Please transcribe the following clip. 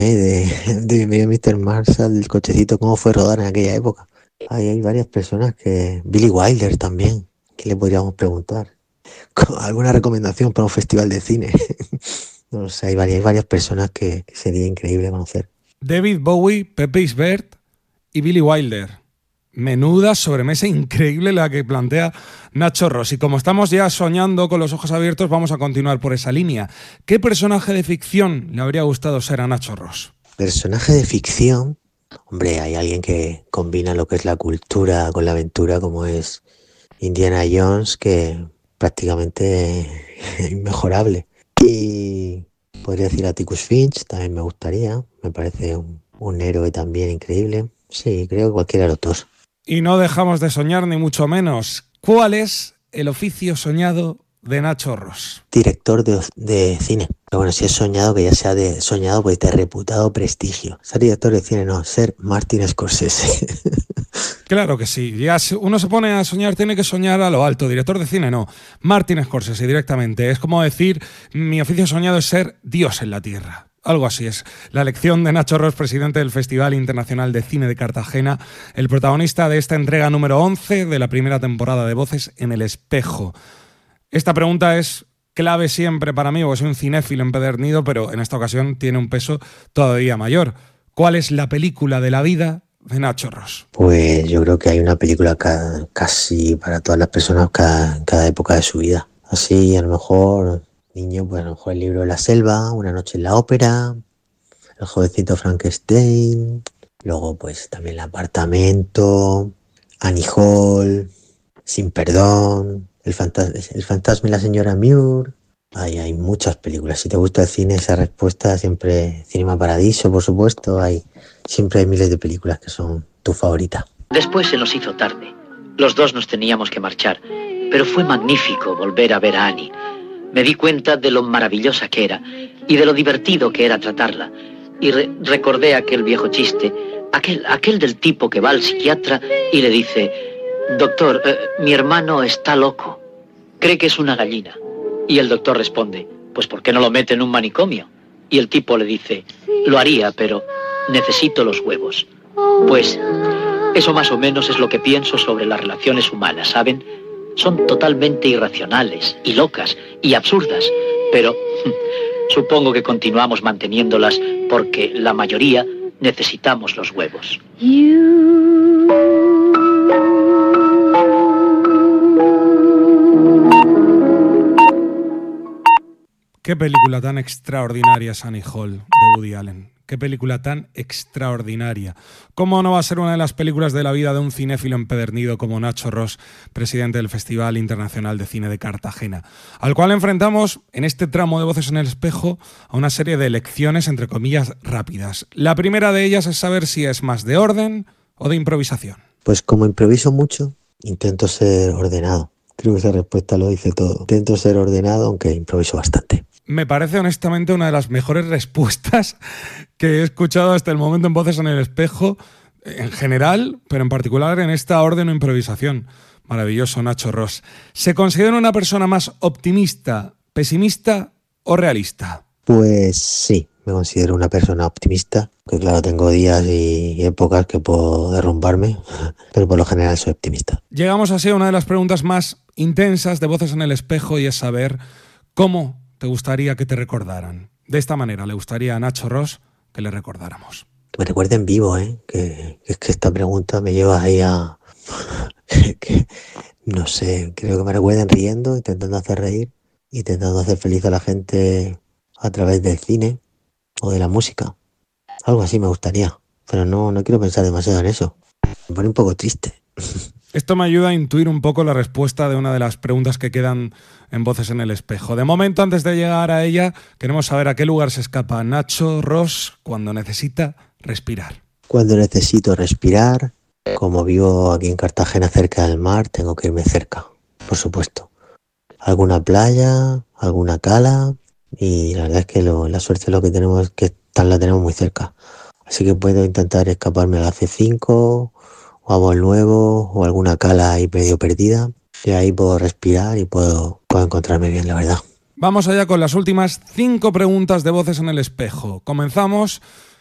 de Mr. Marshall, el cochecito, cómo fue rodar en aquella época. Hay varias personas que... Billy Wilder también, ¿qué le podríamos preguntar? ¿Alguna recomendación para un festival de cine? No lo sé, hay varias personas que sería increíble conocer. David Bowie, Pepe Isbert y Billy Wilder. Menuda sobremesa increíble la que plantea Nacho Ross. Y como estamos ya soñando con los ojos abiertos, vamos a continuar por esa línea. ¿Qué personaje de ficción le habría gustado ser a Nacho Ross? Personaje de ficción, hombre, hay alguien que combina lo que es la cultura con la aventura, como es Indiana Jones, que prácticamente es inmejorable. Y podría decir Atticus Finch, también me gustaría, me parece un héroe también increíble. Sí, creo que cualquiera de los dos. Y no dejamos de soñar ni mucho menos. ¿Cuál es el oficio soñado de Nacho Ross? Director de cine. Pero bueno, si es soñado, que ya sea de soñado, pues de reputado prestigio. Ser director de cine, no, ser Martin Scorsese. Claro que sí. Ya uno se pone a soñar, tiene que soñar a lo alto. Director de cine, no. Martin Scorsese, directamente. Es como decir, mi oficio soñado es ser Dios en la tierra. Algo así es. La elección de Nacho Ross, presidente del Festival Internacional de Cine de Cartagena, el protagonista de esta entrega número 11 de la primera temporada de Voces en el Espejo. Esta pregunta es clave siempre para mí, porque soy un cinéfilo empedernido, pero en esta ocasión tiene un peso todavía mayor. ¿Cuál es la película de la vida de Nacho Ross? Pues yo creo que hay una película casi para todas las personas en cada época de su vida. Así, a lo mejor, niño, pues a lo mejor el libro de la selva, Una noche en la ópera, El jovencito Frankenstein, luego pues también El apartamento, Annie Hall, Sin perdón, el fantasma y la señora Muir. Hay muchas películas. Si te gusta el cine, esa respuesta siempre... Cinema Paradiso, por supuesto. Siempre hay miles de películas que son tu favorita. Después se nos hizo tarde. Los dos nos teníamos que marchar, pero fue magnífico volver a ver a Annie. Me di cuenta de lo maravillosa que era y de lo divertido que era tratarla. Y recordé aquel viejo chiste, aquel del tipo que va al psiquiatra y le dice: doctor, mi hermano está loco. Cree que es una gallina. Y el doctor responde: pues ¿por qué no lo mete en un manicomio? Y el tipo le dice: lo haría, pero necesito los huevos. Pues eso más o menos es lo que pienso sobre las relaciones humanas, ¿saben? Son totalmente irracionales y locas y absurdas, pero supongo que continuamos manteniéndolas porque la mayoría necesitamos los huevos. Qué película tan extraordinaria es Annie Hall, de Woody Allen. Qué película tan extraordinaria. ¿Cómo no va a ser una de las películas de la vida de un cinéfilo empedernido como Nacho Ross, presidente del Festival Internacional de Cine de Cartagena, al cual enfrentamos en este tramo de Voces en el Espejo a una serie de elecciones, entre comillas, rápidas? La primera de ellas es saber si es más de orden o de improvisación. Pues como improviso mucho, intento ser ordenado. Creo que esa respuesta lo dice todo. Intento ser ordenado, aunque improviso bastante. Me parece honestamente una de las mejores respuestas que he escuchado hasta el momento en Voces en el Espejo, en general, pero en particular en esta orden o improvisación. Maravilloso, Nacho Ross. ¿Se considera una persona más optimista, pesimista o realista? Pues sí, me considero una persona optimista, que claro, tengo días y épocas que puedo derrumbarme, pero por lo general soy optimista. Llegamos así a una de las preguntas más intensas de Voces en el Espejo, y es saber cómo te gustaría que te recordaran. De esta manera le gustaría a Nacho Ross que le recordáramos. Que me recuerden vivo, que es que esta pregunta me lleva ahí a... que, no sé, creo que me recuerden riendo, intentando hacer reír, intentando hacer feliz a la gente a través del cine o de la música. Algo así me gustaría, pero no quiero pensar demasiado en eso. Me pone un poco triste. Esto me ayuda a intuir un poco la respuesta de una de las preguntas que quedan en Voces en el Espejo. De momento, antes de llegar a ella, queremos saber a qué lugar se escapa Nacho Ross cuando necesita respirar. Cuando necesito respirar, como vivo aquí en Cartagena cerca del mar, tengo que irme cerca, por supuesto. Alguna playa, alguna cala, y la verdad es que la suerte es lo que tenemos, que la tenemos muy cerca. Así que puedo intentar escaparme a la C5 o a Bol Nuevo o alguna cala ahí medio perdida, y ahí puedo respirar y puedo encontrarme bien, la verdad. Vamos allá con las últimas 5 preguntas de Voces en el Espejo. Comenzamos